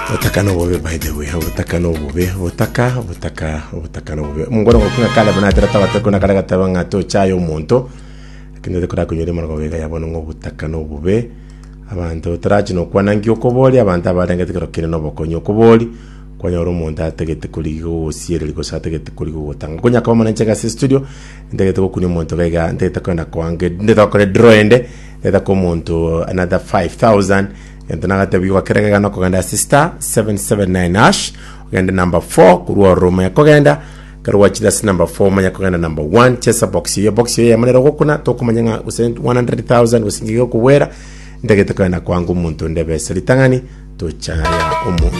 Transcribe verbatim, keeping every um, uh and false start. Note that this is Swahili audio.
Otaka no bobe by the way, otaka no bobe, otaka, otaka, otaka no bobe. Mungoro kuna kala bana trata bata kuna kala gatabanga to chayo monto. Kinde de kura kunyore margo bega yabona ngo otaka no bobe. Abantu trachi no kwanangi okoboli abantu abarenge tikero kine no bokonyo okoboli. Kwanyoro monta ategete kuligo osiere liko sategete kuligo otanga. Kunya kama manchega studio, ndegete ko kunyo monto bega ndeta kwenda kwange, ndeta ko droende, ndeta ko monto another five thousand. Yanta nagate biwa kerega gano kogenda sister seven seven nine hash ogenda number four kuruwa roma ya kogenda karuwa chidas number four manya kogenda number one chesa box yo box yo ya manera gokuna to kumanya usent one hundred thousand usingiyo kuwera ndegete kogenda kwangu muntu ndebe selitangani to chaya umu